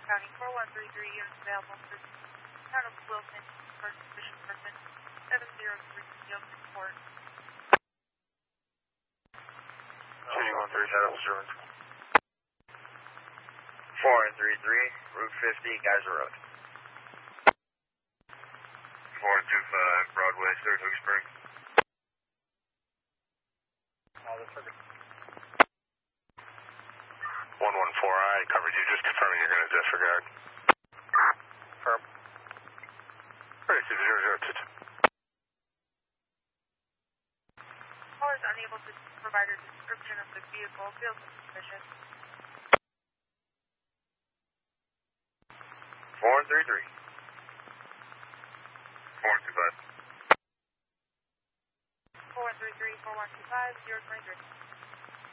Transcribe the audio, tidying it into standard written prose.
County, 4133 units available for Town of Wilson, first position person, 703 Youngton Court. Shooting 13, set up servant. 433, Route 50, Geyser Road. 425, Broadway, Third Hook Spring. All the circuit. 114, I covered you. Just confirming you're going to disregard. Firm. 360022. Caller is unable to provide a description of the vehicle. Feels suspicious. 433. 425. 4133, 4125, 023.